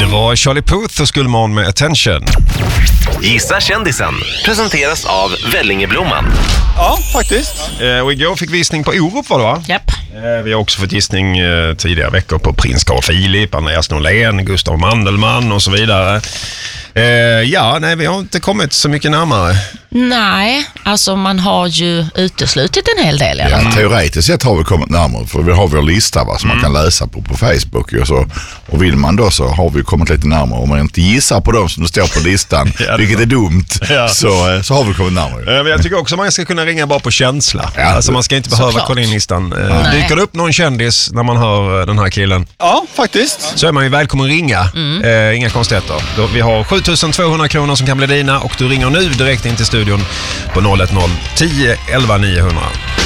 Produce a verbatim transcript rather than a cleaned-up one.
var Charlie Puth och Skullman med Attention. Gissa kändisen presenteras av Vellingeblomman. Ja, faktiskt. Eh, och igår fick visning på Orup, var det va? Japp. Eh, vi har också fått gissning eh, tidigare veckor på Prins Carl Philip, Andreas Norlén, Gustav Mandelmann och så vidare. Eh, ja, nej, vi har inte kommit så mycket närmare. Nej, alltså man har ju uteslutit en hel del. Ja, teoretiskt sett har vi kommit närmare, för vi har vår lista va, som mm. man kan läsa på på Facebook. Och, så, och vill man då så har vi kommit lite närmare. Om man inte gissar på dem som står på listan, ja, vilket är dumt, ja. så, så har vi kommit närmare. Eh, men jag tycker också man ska kunna ringa bara på känsla. Ja, alltså man ska inte behöva klart. kolla in listan. Eh, dyker det upp någon kändis när man hör den här killen? Ja, faktiskt. Så är man ju välkommen att ringa. Mm. Eh, inga konstigheter. Då, vi har sju tusen tvåhundra kronor som kan bli dina och du ringer nu direkt in till studion på noll ett noll tio elva niohundra.